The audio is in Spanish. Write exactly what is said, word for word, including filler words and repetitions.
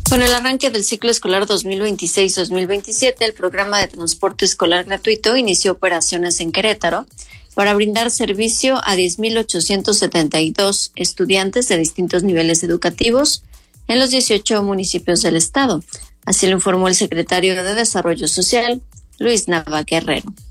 Con el arranque del ciclo escolar dos mil veintiséis dos mil veintisiete, el programa de transporte escolar gratuito inició operaciones en Querétaro para brindar servicio a diez mil ochocientos setenta y dos estudiantes de distintos niveles educativos en los dieciocho municipios del estado. Así lo informó el secretario de Desarrollo Social, Luis Nava Guerrero.